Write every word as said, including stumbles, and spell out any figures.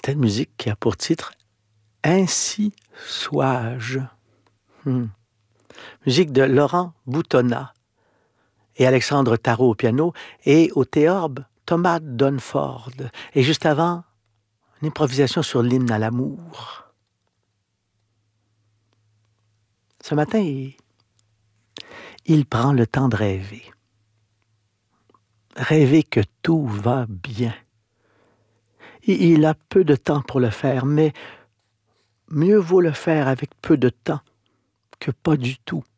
C'est une musique qui a pour titre « Ainsi sois-je ». Hmm. Musique de Laurent Boutonnat et Alexandre Tarot au piano et au théorbe Thomas Dunford. Et juste avant, une improvisation sur l'hymne à l'amour. Ce matin, il, il prend le temps de rêver. Rêver que tout va bien. Il, il a peu de temps pour le faire, mais mieux vaut le faire avec peu de temps que pas du tout.